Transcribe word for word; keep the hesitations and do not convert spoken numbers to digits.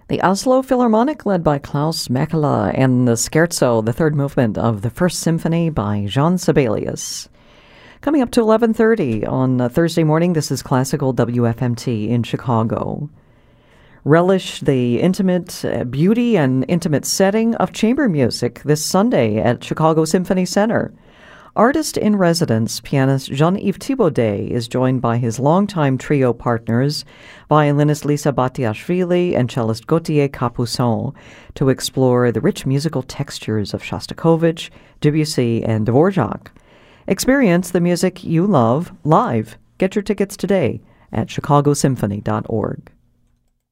The Oslo Philharmonic, led by Klaus Mäkelä, and the Scherzo, the third movement of the First Symphony by Jean Sibelius. Coming up to eleven thirty on uh, Thursday morning, this is Classical W F M T in Chicago. Relish the intimate uh, beauty and intimate setting of chamber music this Sunday at Chicago Symphony Center. Artist-in-residence pianist Jean-Yves Thibaudet is joined by his longtime trio partners, violinist Lisa Batiashvili and cellist Gauthier Capuçon, to explore the rich musical textures of Shostakovich, Debussy, and Dvorak. Experience the music you love live. Get your tickets today at chicago symphony dot org.